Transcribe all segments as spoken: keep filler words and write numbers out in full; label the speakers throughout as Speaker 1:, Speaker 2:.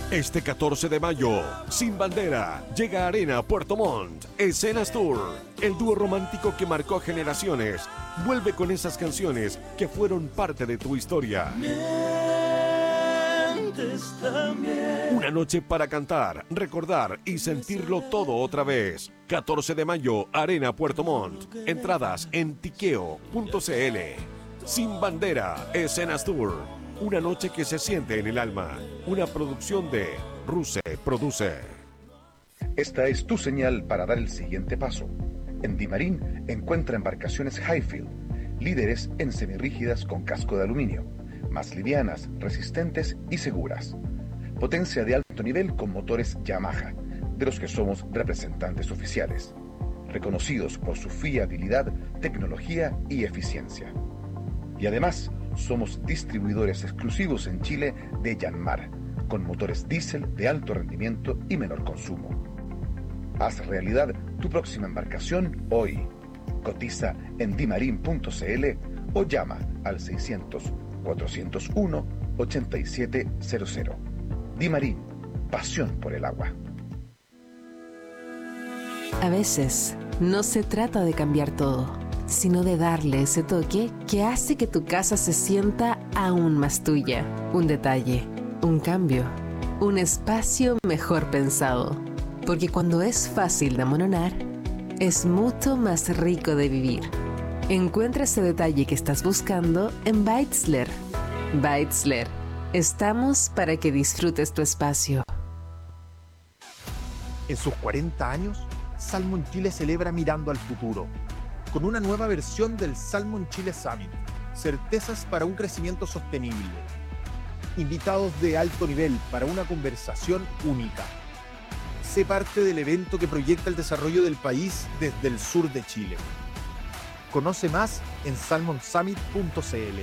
Speaker 1: Este catorce de mayo, Sin Bandera, llega a Arena Puerto Montt, Escenas Tour. El dúo romántico que marcó generaciones vuelve con esas canciones que fueron parte de tu historia. Una noche para cantar, recordar y sentirlo todo otra vez. catorce de mayo, Arena Puerto Montt. Entradas en tiqueo punto cl. Sin Bandera, Escenas Tour. Una noche que se siente en el alma. Una producción de Ruse Produce.
Speaker 2: Esta es tu señal para dar el siguiente paso. En Dimarín encuentra embarcaciones Highfield, líderes en semirrígidas con casco de aluminio, más livianas, resistentes y seguras. Potencia de alto nivel con motores Yamaha, de los que somos representantes oficiales, reconocidos por su fiabilidad, tecnología y eficiencia. Y además, somos distribuidores exclusivos en Chile de Yanmar, con motores diésel de alto rendimiento y menor consumo. Haz realidad tu próxima embarcación hoy. Cotiza en dimarin punto cl o llama al seiscientos, cuatrocientos uno, ochenta y siete cero cero. Dimarín, pasión por el agua.
Speaker 3: A veces, no se trata de cambiar todo, sino de darle ese toque que hace que tu casa se sienta aún más tuya. Un detalle, un cambio, un espacio mejor pensado. Porque cuando es fácil de amononar, es mucho más rico de vivir. Encuentra ese detalle que estás buscando en Beitzler. Beitzler. Estamos para que disfrutes tu espacio.
Speaker 4: En sus cuarenta años, Salmon Chile celebra mirando al futuro, con una nueva versión del Salmon Chile Summit, certezas para un crecimiento sostenible. Invitados de alto nivel para una conversación única. Sé parte del evento que proyecta el desarrollo del país desde el sur de Chile. Conoce más en salmon summit punto cl.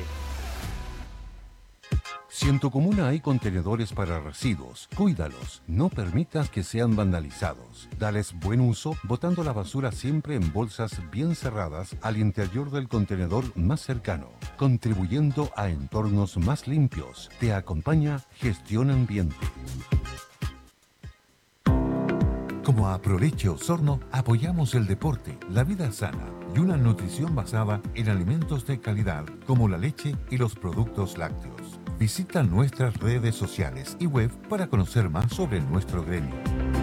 Speaker 5: Si en tu comuna hay contenedores para residuos, cuídalos. No permitas que sean vandalizados. Dales buen uso, botando la basura siempre en bolsas bien cerradas al interior del contenedor más cercano, contribuyendo a entornos más limpios. Te acompaña Gestión Ambiente. Como Aproveche Osorno, apoyamos el deporte, la vida sana y una nutrición basada en alimentos de calidad como la leche y los productos lácteos. Visita nuestras redes sociales y web para conocer más sobre nuestro gremio.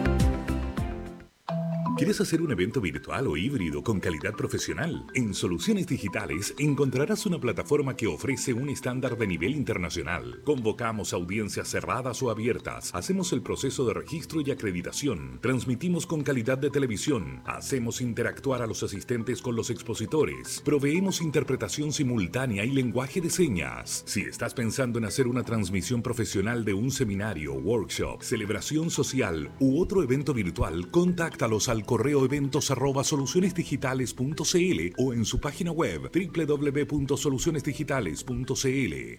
Speaker 6: ¿Quieres hacer un evento virtual o híbrido con calidad profesional? En Soluciones Digitales encontrarás una plataforma que ofrece un estándar de nivel internacional. Convocamos audiencias cerradas o abiertas, hacemos el proceso de registro y acreditación, transmitimos con calidad de televisión, hacemos interactuar a los asistentes con los expositores, proveemos interpretación simultánea y lenguaje de señas. Si estás pensando en hacer una transmisión profesional de un seminario, workshop, celebración social u otro evento virtual, contáctalos al correo eventos arroba soluciones digitales punto cl o en su página web doble u doble u doble u punto soluciones digitales punto cl.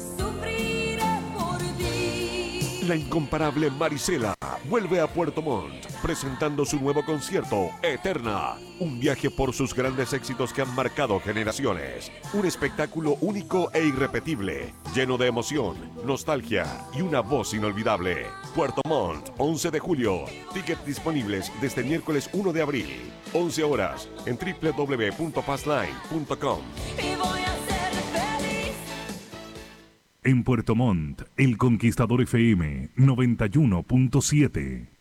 Speaker 1: La incomparable Marisela vuelve a Puerto Montt presentando su nuevo concierto Eterna, un viaje por sus grandes éxitos que han marcado generaciones, un espectáculo único e irrepetible, lleno de emoción, nostalgia y una voz inolvidable. Puerto Montt, once de julio, tickets disponibles desde miércoles uno de abril, once horas en doble u doble u doble u punto fastline punto com.
Speaker 6: En Puerto Montt, El Conquistador F M noventa y uno punto siete.